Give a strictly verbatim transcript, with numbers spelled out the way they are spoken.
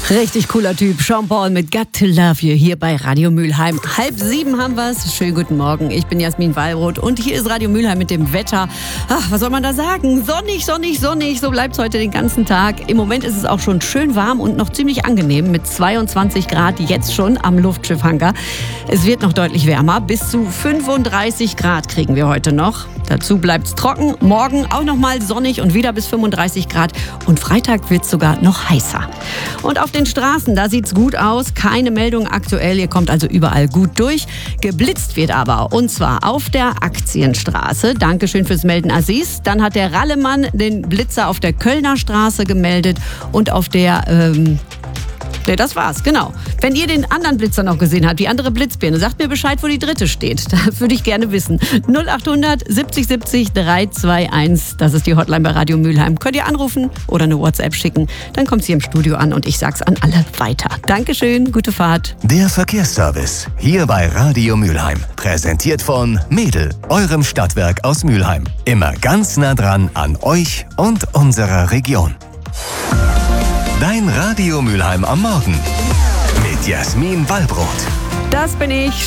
Richtig cooler Typ. Sean Paul mit Got to Love You hier bei Radio Mülheim. Halb sieben haben wir's. Schönen guten Morgen. Ich bin Jasmin Wallroth und hier ist Radio Mülheim mit dem Wetter. Ach, was soll man da sagen? Sonnig, sonnig, sonnig. So bleibt's heute den ganzen Tag. Im Moment ist es auch schon schön warm und noch ziemlich angenehm mit zweiundzwanzig Grad jetzt schon am Luftschiffhangar. Es wird noch deutlich wärmer. Bis zu fünfunddreißig Grad kriegen wir heute noch. Dazu bleibt's trocken. Morgen auch noch mal sonnig und wieder bis fünfunddreißig Grad. Und Freitag wird's sogar noch heißer. Und auf den Straßen, da sieht's gut aus. Keine Meldung aktuell. Ihr kommt also überall gut durch. Geblitzt wird aber. Und zwar auf der Aktienstraße. Dankeschön fürs Melden, Aziz. Dann hat der Rallemann den Blitzer auf der Kölner Straße gemeldet. Und auf der... Ähm Ne, das war's, genau. Wenn ihr den anderen Blitzer noch gesehen habt, die andere Blitzbirne, sagt mir Bescheid, wo die dritte steht. Das würde ich gerne wissen. null acht hundert siebzig siebzig drei zwei eins, das ist die Hotline bei Radio Mülheim. Könnt ihr anrufen oder eine WhatsApp schicken. Dann kommt sie im Studio an und ich sag's an alle weiter. Dankeschön, gute Fahrt. Der Verkehrsservice hier bei Radio Mülheim. Präsentiert von Mädel, eurem Stadtwerk aus Mülheim. Immer ganz nah dran an euch und unserer Region. Dein Radio Mülheim am Morgen mit Jasmin Wallroth. Das bin ich.